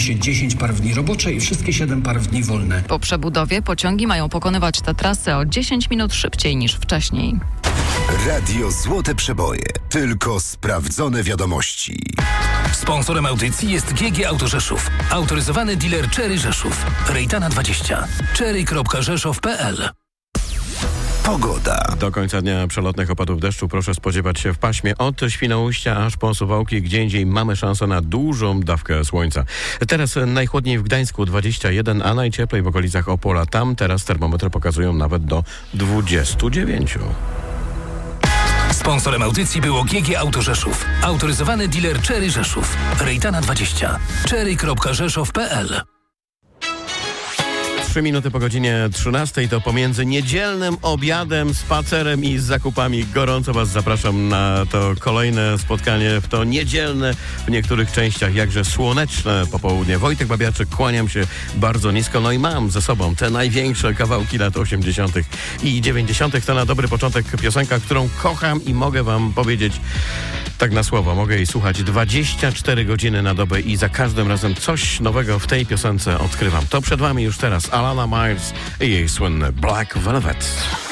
10 par w dni robocze i wszystkie 7 par w dni wolne. Po przebudowie pociągi mają pokonywać tę trasę o 10 minut szybciej niż wcześniej. Radio Złote Przeboje. Tylko sprawdzone wiadomości. Sponsorem audycji jest GG Auto Rzeszów. Autoryzowany dealer Chery Rzeszów. Rejtana 20. Chery.rzeszów.pl. Pogoda. Do końca dnia przelotnych opadów deszczu proszę spodziewać się w paśmie od Świnoujścia aż po Suwałki. Gdzie indziej mamy szansę na dużą dawkę słońca. Teraz najchłodniej w Gdańsku 21, a najcieplej w okolicach Opola. Tam teraz termometry pokazują nawet do 29. Sponsorem audycji było GG Auto Rzeszów. Autoryzowany dealer Chery Rzeszów. Rejtana 20. Chery.rzeszów.pl. 3 minuty po godzinie 13 to pomiędzy niedzielnym obiadem, spacerem i zakupami. Gorąco Was zapraszam na to kolejne spotkanie w to niedzielne, w niektórych częściach jakże słoneczne popołudnie. Wojtek Babiaczyk, kłaniam się bardzo nisko. No i mam ze sobą te największe kawałki lat 80. i 90. To na dobry początek piosenka, którą kocham i mogę Wam powiedzieć tak na słowo. Mogę jej słuchać 24 godziny na dobę i za każdym razem coś nowego w tej piosence odkrywam. To przed Wami już teraz Alana Myers i jej słynny Black Velvet.